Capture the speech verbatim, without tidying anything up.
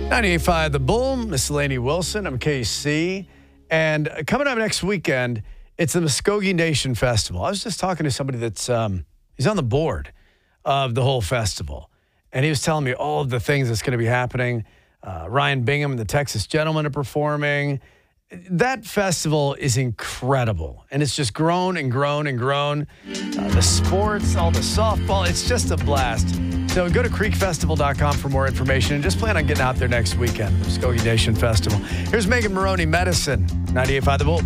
ninety-eight point five The Bull, Miss Lainey Wilson. I'm K C. And coming up next weekend, it's the Muskogee Nation Festival. I was just talking to somebody that's, um, he's on the board of the whole festival. And he was telling me all of the things that's going to be happening. Uh, Ryan Bingham and the Texas Gentlemen are performing. That festival is incredible. And it's just grown and grown and grown. Uh, the sports, all the softball, it's just a blast. So go to creek festival dot com for more information and just plan on getting out there next weekend. Muskogee Nation Festival. Here's Megan Maroney, Medicine, ninety-eight point five The Bull.